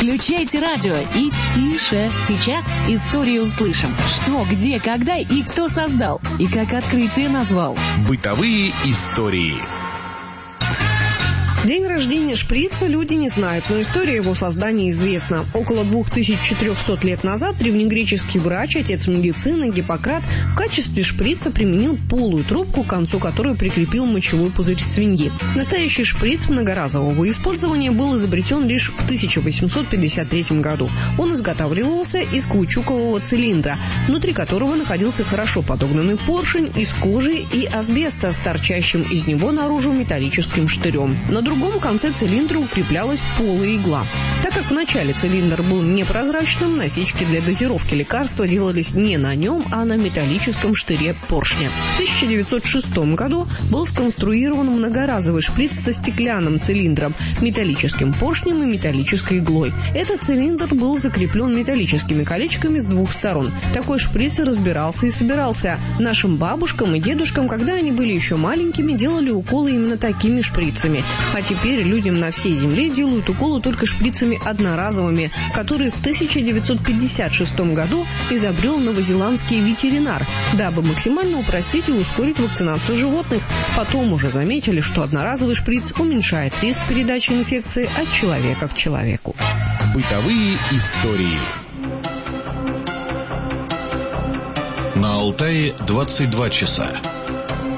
Включайте радио и тише. Сейчас историю услышим. Что, где, когда и кто создал. И как открытие назвал. Бытовые истории. День рождения шприца люди не знают, но история его создания известна. Около 2400 лет назад древнегреческий врач, отец медицины Гиппократ в качестве шприца применил полую трубку, к концу которой прикрепил мочевой пузырь свиньи. Настоящий шприц многоразового использования был изобретен лишь в 1853 году. Он изготавливался из каучукового цилиндра, внутри которого находился хорошо подогнанный поршень из кожи и асбеста с торчащим из него наружу металлическим штырем. На другом конце цилиндра укреплялась полая игла. Так как вначале цилиндр был непрозрачным, насечки для дозировки лекарства делались не на нем, а на металлическом штыре поршня. В 1906 году был сконструирован многоразовый шприц со стеклянным цилиндром, металлическим поршнем и металлической иглой. Этот цилиндр был закреплен металлическими колечками с двух сторон. Такой шприц разбирался и собирался. Нашим бабушкам и дедушкам, когда они были еще маленькими, делали уколы именно такими шприцами. А теперь людям на всей земле делают уколы только шприцами одноразовыми, которые в 1956 году изобрел новозеландский ветеринар, дабы максимально упростить и ускорить вакцинацию животных. Потом уже заметили, что одноразовый шприц уменьшает риск передачи инфекции от человека к человеку. Бытовые истории. На Алтае 22 часа.